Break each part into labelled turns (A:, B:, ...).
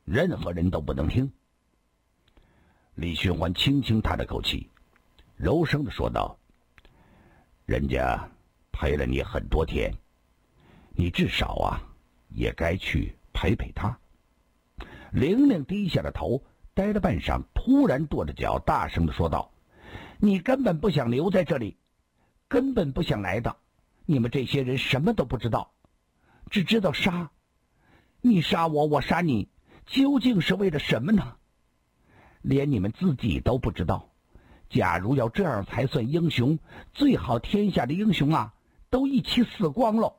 A: 任何人都不能听。李寻欢轻轻叹了口气，柔声地说道：人家陪了你很多天，你至少也该去陪陪他。玲玲低下了头，呆了半晌，突然跺着脚大声地说道：你根本不想留在这里，根本不想来的。你们这些人什么都不知道，只知道杀。你杀我，我杀你，究竟是为了什么呢？连你们自己都不知道。假如要这样才算英雄，最好天下的英雄都一起死光了。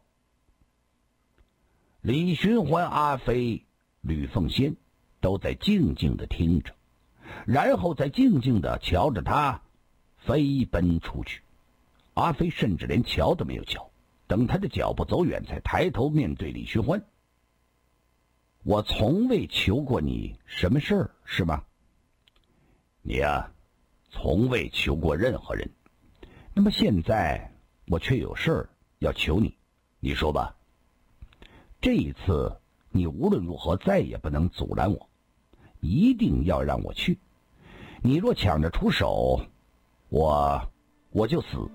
A: 李寻欢、阿飞、吕凤仙都在静静地听着，然后再静静地瞧着他飞奔出去。阿飞甚至连瞧都没有瞧，等他的脚步走远，才抬头面对李寻欢：我从未求过你什么事儿，是吗？你从未求过任何人，那么现在我却有事儿要求你，你说吧。这一次你无论如何再也不能阻拦我，一定要让我去。你若抢着出手，我就死。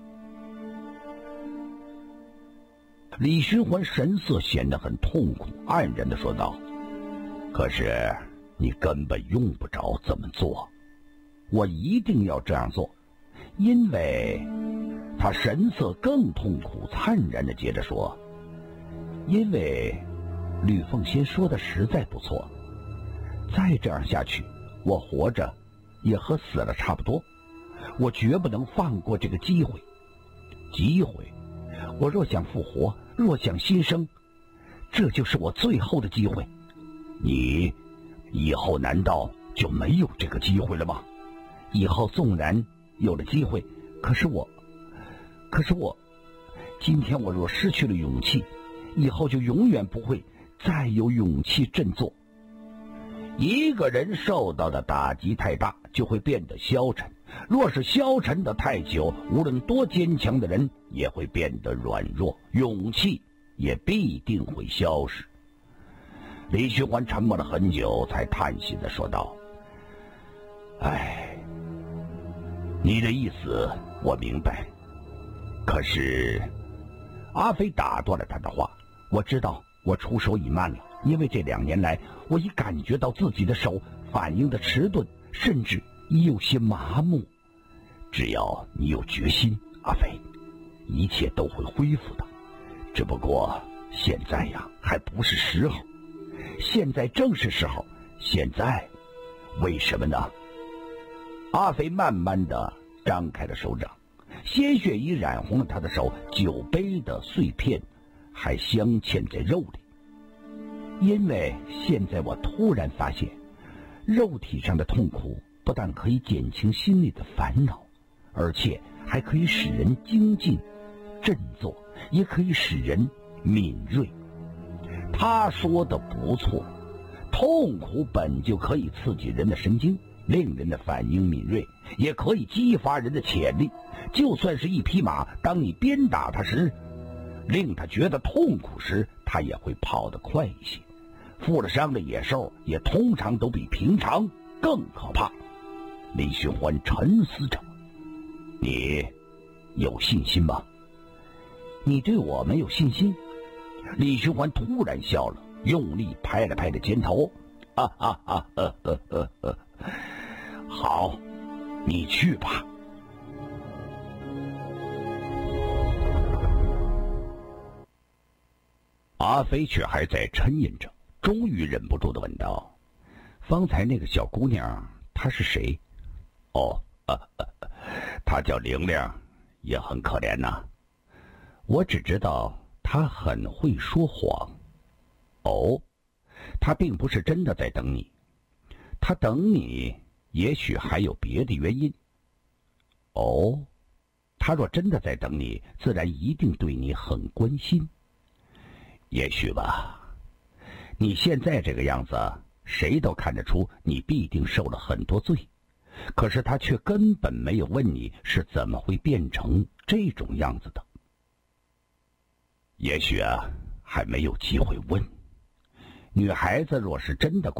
A: 李寻欢神色显得很痛苦，黯然地说道：可是你根本用不着这么做，我一定要这样做，因为……他神色更痛苦，灿然地接着说：因为吕凤仙说的实在不错，再这样下去，我活着也和死了差不多，我绝不能放过这个机会。我若想复活，若想新生，这就是我最后的机会。你以后难道就没有这个机会了吗？以后纵然有了机会，可是我今天我若失去了勇气，以后就永远不会再有勇气振作。一个人受到的打击太大，就会变得消沉，若是消沉的太久，无论多坚强的人也会变得软弱，勇气也必定会消失。李寻欢沉默了很久，才叹息地说道：你的意思我明白，可是……阿飞打断了他的话：我知道我出手已慢了，因为这2年来，我已感觉到自己的手反应的迟钝，甚至已有些麻木。只要你有决心，阿飞，一切都会恢复的。只不过现在还不是时候，现在正是时候。现在，为什么呢？阿飞慢慢地张开了手掌，鲜血已染红了他的手，酒杯的碎片还镶嵌在肉里。因为现在我突然发现，肉体上的痛苦不但可以减轻心里的烦恼，而且还可以使人精进振作，也可以使人敏锐。他说的不错，痛苦本就可以刺激人的神经，令人的反应敏锐，也可以激发人的潜力。就算是一匹马，当你鞭打它时，令它觉得痛苦时，它也会跑得快一些。负了伤的野兽也通常都比平常更可怕。李寻欢沉思着：你有信心吗？你对我没有信心？李寻欢突然笑了，用力拍了拍着肩头：好，你去吧。阿飞却还在沉吟着，终于忍不住地问道：方才那个小姑娘她是谁？她叫玲玲，也很可怜呐。我只知道她很会说谎。她并不是真的在等你，她等你也许还有别的原因。她若真的在等你，自然一定对你很关心。也许吧，你现在这个样子，谁都看得出你必定受了很多罪，可是他却根本没有问你是怎么会变成这种样子的。也许还没有机会问。女孩子若是真的